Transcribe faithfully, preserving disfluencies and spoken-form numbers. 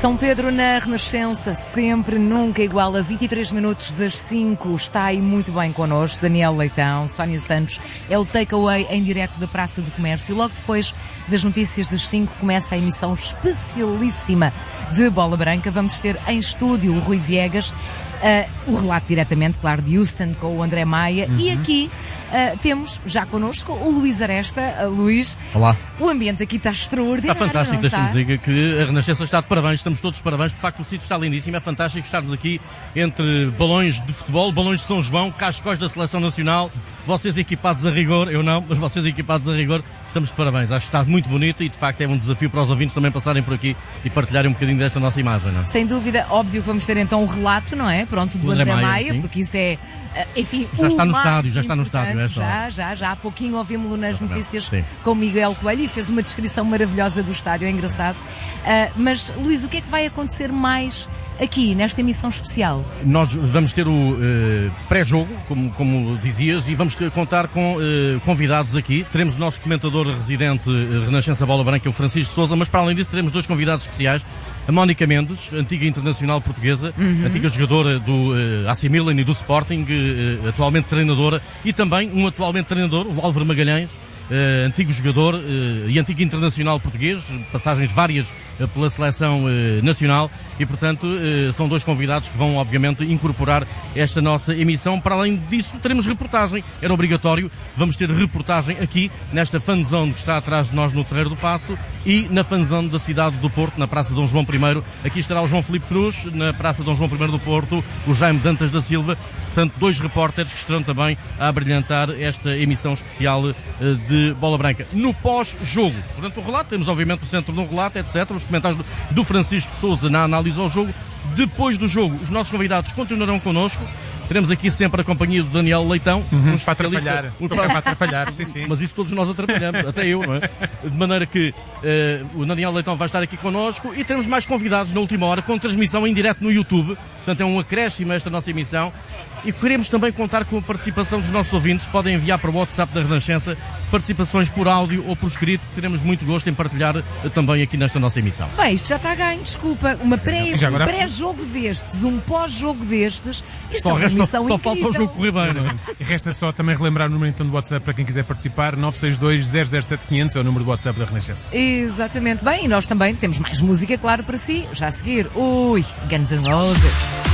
São Pedro na Renascença, sempre, nunca igual, a vinte e três minutos das cinco. Está aí muito bem connosco Daniel Leitão, Sónia Santos. É o Takeaway em direto da Praça do Comércio. Logo depois das notícias das cinco começa a emissão especialíssima de Bola Branca. Vamos ter em estúdio o Rui Viegas. Uh, o relato diretamente, claro, de Houston com o André Maia. Uhum. E aqui uh, temos já connosco o Luís Aresta. Uh, Luís, olá. O ambiente aqui está extraordinário. Está fantástico, deixa-me está? dizer que a Renascença está de parabéns, estamos todos de parabéns, de facto o sítio está lindíssimo, é fantástico estarmos aqui entre balões de futebol, balões de São João, cascóis da Seleção Nacional, vocês equipados a rigor, eu não, mas vocês equipados a rigor. Estamos de parabéns, acho que está muito bonito e de facto é um desafio para os ouvintes também passarem por aqui e partilharem um bocadinho desta nossa imagem, não é? Sem dúvida, óbvio que vamos ter então o relato, não é? Pronto, do André, André Maia, Maia porque isso é, enfim... Já está no estádio, já está no estádio, é só. Já, já, já, há pouquinho ouvimos-lo nas não, notícias sim. com o Miguel Coelho e fez uma descrição maravilhosa do estádio, é engraçado. Uh, mas, Luís, o que é que vai acontecer mais aqui, nesta emissão especial? Nós vamos ter o uh, pré-jogo, como, como dizias, e vamos ter, contar com uh, convidados aqui. Teremos o nosso comentador residente uh, Renascença Bola Branca, o Francisco Sousa, mas para além disso teremos dois convidados especiais. A Mónica Mendes, antiga internacional portuguesa, uhum. antiga jogadora do uh, A C Milan e do Sporting, uh, atualmente treinadora, e também um atualmente treinador, o Álvaro Magalhães, uh, antigo jogador uh, e antigo internacional português, passagens várias uh, pela seleção uh, nacional, e portanto uh, são dois convidados que vão obviamente incorporar esta nossa emissão. Para além disso teremos reportagem, era obrigatório, vamos ter reportagem aqui nesta fanzone que está atrás de nós no Terreiro do Paço e na fanzone da cidade do Porto, na Praça Dom João I. Aqui estará o João Filipe Cruz, na Praça Dom João I do Porto, o Jaime Dantas da Silva, portanto dois repórteres que estarão também a abrilhantar esta emissão especial uh, de Bola Branca. No pós-jogo, portanto o relato, temos obviamente o centro do relato, etcétera, os comentários do, do Francisco Sousa na análise ao jogo. Depois do jogo, os nossos convidados continuarão connosco. Teremos aqui sempre a companhia do Daniel Leitão. Uhum, uns para atrapalhar. Uns para atrapalhar, sim, sim. Mas isso todos nós atrapalhamos, até eu, não é? De maneira que uh, o Daniel Leitão vai estar aqui connosco e teremos mais convidados na última hora, com transmissão em direto no YouTube. Portanto, é um acréscimo esta nossa emissão. E queremos também contar com a participação dos nossos ouvintes. Podem enviar para o WhatsApp da Renascença participações por áudio ou por escrito, que teremos muito gosto em partilhar uh, também aqui nesta nossa emissão. Bem, isto já está a ganho, desculpa. Uma pré, agora... um pré-jogo destes, um pós-jogo destes. Isto é uma emissão incrível. Só falta o jogo correr bem, não é? E resta só também relembrar o número então do WhatsApp para quem quiser participar. nove seis dois, zero zero sete, quinhentos é o número do WhatsApp da Renascença. Exatamente. Bem, e nós também temos mais música, claro, para si. Já a seguir, ui, Guns N' Roses.